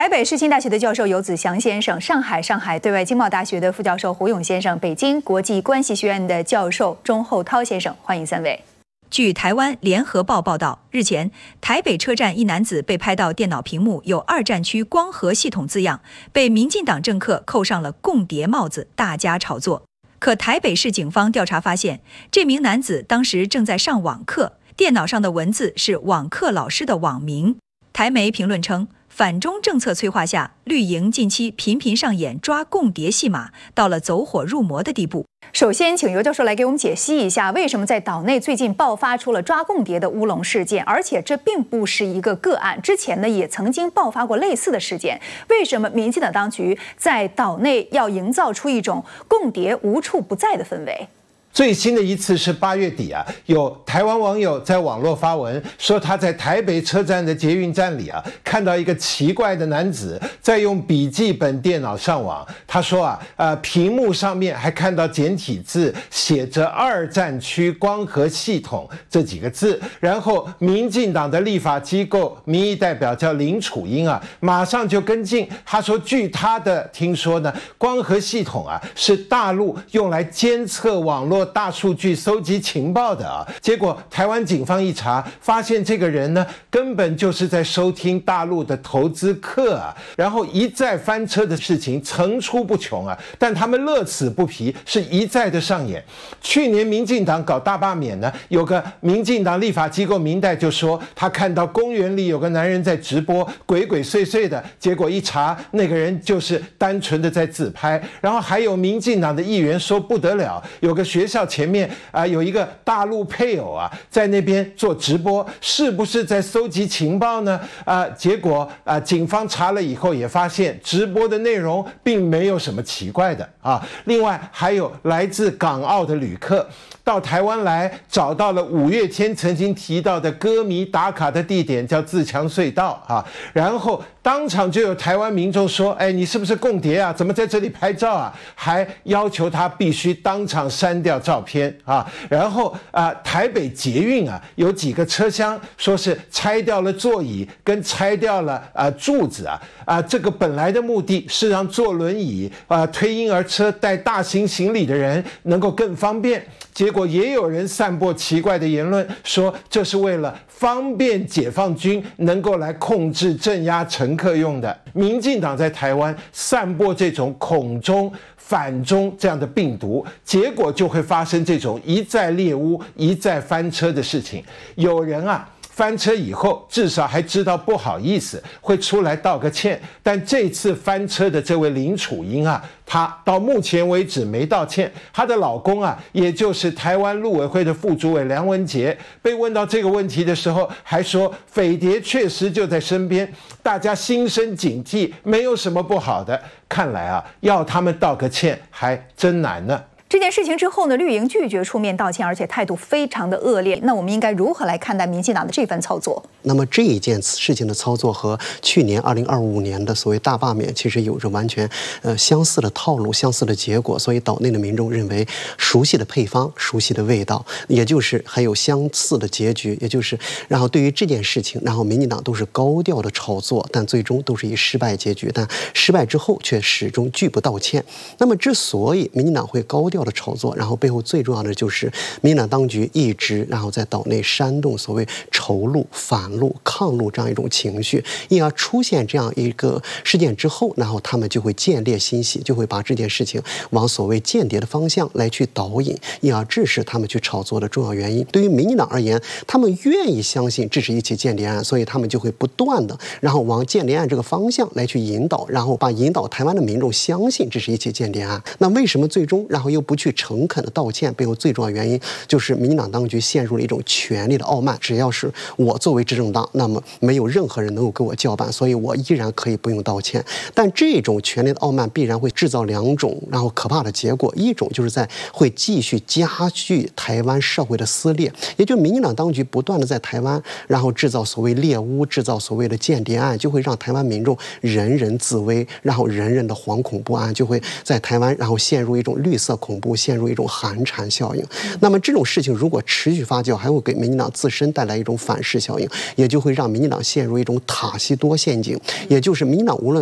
台北世新大学的教授游子祥先生，上海对外经贸大学的副教授胡勇先生，北京国际关系学院的教授钟厚涛先生，欢迎三位。据台湾联合报报道，日前台北车站一男子被拍到电脑屏幕有二战区光和系统字样，被民进党政客扣上了共谍帽子，大加炒作。可台北市警方调查发现，这名男子当时正在上网课，电脑上的文字是网课老师的网名。台媒评论称，反中政策催化下，绿营近期频频上演抓共谍戏码，到了走火入魔的地步。首先，请游教授来给我们解析一下，为什么在岛内最近爆发出了抓共谍的乌龙事件，而且这并不是一个个案，之前呢也曾经爆发过类似的事件。为什么民进党当局在岛内要营造出一种共谍无处不在的氛围？ 最新的一次是8月底啊，有台湾网友在网络发文说，他在台北车站的捷运站里啊，看到一个奇怪的男子在用笔记本电脑上网。他说屏幕上面还看到简体字写着“二战区光和系统”这几个字。然后，民进党的立法机构民意代表叫林楚英啊，马上就跟进。他说，据他的听说呢，光和系统啊是大陆用来监测网络大数据收集情报的啊，结果台湾警方一查，发现这个人呢根本就是在收听大陆的投资客啊，然后一再翻车的事情层出不穷啊，但他们乐此不疲，是一再的上演。去年民进党搞大罢免呢，有个民进党立法机构民代就说，他看到公园里有个男人在直播，鬼鬼祟祟的，结果一查，那个人就是单纯的在自拍。然后还有民进党的议员说不得了，有个学校前面有一个大陆配偶啊，在那边做直播，是不是在搜集情报呢？结果警方查了以后也发现，直播的内容并没有什么奇怪的啊。另外还有来自港澳的旅客到台湾来，找到了五月天曾经提到的歌迷打卡的地点，叫自强隧道啊。然后当场就有台湾民众说：“哎，你是不是共谍啊？怎么在这里拍照啊？”还要求他必须当场删掉照片啊。然后台北捷运啊，有几个车厢说是拆掉了座椅，跟拆掉了柱子啊。这个本来的目的是让坐轮椅推婴儿车带大型行李的人能够更方便。结果也有人散播奇怪的言论，说这是为了方便解放军能够来控制镇压乘客用的。民进党在台湾散播这种恐中反中这样的病毒，结果就会发生这种一再猎巫一再翻车的事情。有人翻车以后至少还知道不好意思，会出来道个歉。但这次翻车的这位林楚英她到目前为止没道歉。她的老公也就是台湾陆委会的副主委梁文杰，被问到这个问题的时候，还说匪谍确实就在身边，大家心生警惕，没有什么不好的。看来要他们道个歉还真难呢。 这件事情之后呢，绿营拒绝出面道歉，而且态度非常的恶劣。那我们应该如何来看待民进党的这番操作？ 那么这一件事情的操作和去年2025年的所谓大罢免其实有着完全相似的套路、相似的结果，所以岛内的民众认为熟悉的配方、熟悉的味道，也就是还有相似的结局，也就是然后对于这件事情，然后民进党都是高调的炒作，但最终都是以失败结局，但失败之后却始终拒不道歉。那么之所以民进党会高调的炒作，然后背后最重要的就是民进党当局一直然后在岛内煽动所谓仇陆、反陆、抗陆这样一种情绪，因而出现这样一个事件之后，然后他们就会见猎心喜，就会把这件事情往所谓间谍的方向来去导引，因而这是他们去炒作的重要原因。对于民进党而言，他们愿意相信这是一起间谍案，所以他们就会不断的然后往间谍案这个方向来去引导，然后引导台湾的民众相信这是一起间谍案。那为什么最终然后又不去诚恳的道歉？背后最重要原因就是民进党当局陷入了一种权力的傲慢，只要是我作为执政党，那么没有任何人能够给我叫板，所以我依然可以不用道歉。但这种权力的傲慢必然会制造两种然后可怕的结果，一种就是会继续加剧台湾社会的撕裂，也就是民进党当局不断的在台湾然后制造所谓猎巫，制造所谓的间谍案，就会让台湾民众人人自危，然后人人的惶恐不安，就会在台湾然后陷入一种绿色恐怖怖，陷入一种寒蝉效应。那么这种事情如果持续发酵，还会给民进党自身带来一种反噬效应，也就会让民进党陷入一种塔西佗陷阱，也就是民进党无论